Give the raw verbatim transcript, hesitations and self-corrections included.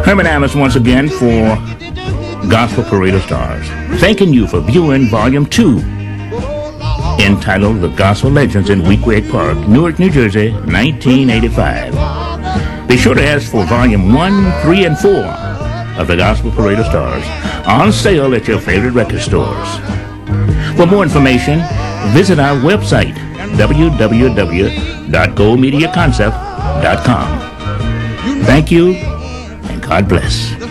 Herman Allis once again for Gospel Parade of Stars, thanking you for viewing Volume two, entitled The Gospel Legends in Weequahic Park, Newark, New Jersey, nineteen eighty-five. Be sure to ask for Volume one, three, and four of the Gospel Parade of Stars on sale at your favorite record stores. For more information, visit our website, w w w dot go media concept dot com. Thank you, and God bless.